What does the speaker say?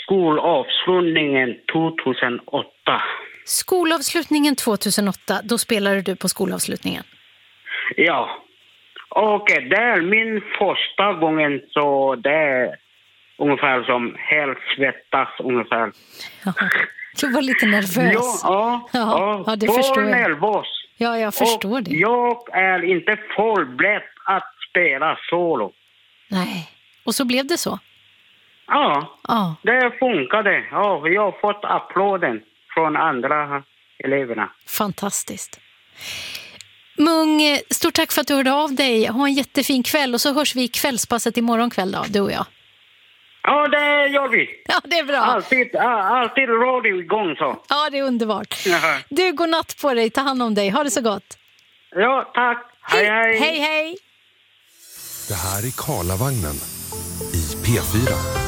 skolavslutningen 2008. Skolavslutningen 2008, då spelade du på skolavslutningen? Ja, och det är min första gången, så det är ungefär som helt svettas ungefär. Ja, du var lite nervös. Ja, det förstår jag. Nervös. Ja, jag förstår det. Jag är inte förberedd att spela solo. Nej, och så blev det så? Ja, det funkade. Ja, jag har fått applåden från andra eleverna. Fantastiskt. Mung, stort tack för att du hörde av dig. Ha en jättefin kväll och så hörs vi i kvällspasset imorgon kväll då, du och jag. Ja, det gör vi. Ja, det är bra. Alltid radio igång så. Ja, det är underbart. Jaha. Du, går natt på dig. Ta hand om dig. Ha det så gott. Ja, tack. Hej, hej. Hej, hej. Det här är Karlavagnen i P4.